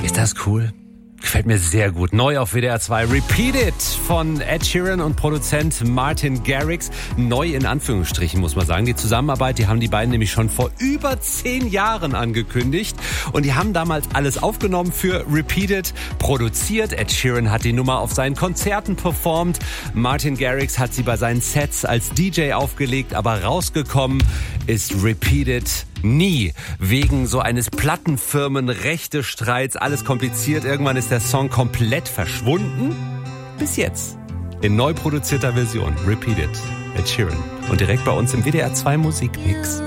Ist das cool? Gefällt mir sehr gut. Neu auf WDR 2. Repeat It von Ed Sheeran und Produzent Martin Garrix. Neu in Anführungsstrichen, muss man sagen. Die Zusammenarbeit, die haben die beiden nämlich schon vor über 10 Jahren angekündigt. Und die haben damals alles aufgenommen für Repeat It, produziert. Ed Sheeran hat die Nummer auf seinen Konzerten performt. Martin Garrix hat sie bei seinen Sets als DJ aufgelegt. Aber rausgekommen ist Repeat It nie. Wegen so eines Plattenfirmen-Rechte-Streits. Alles kompliziert. Irgendwann ist der Song komplett verschwunden. Bis jetzt. In neu produzierter Version. Repeat It. Ed Sheeran. Und direkt bei uns im WDR 2 Musikmix.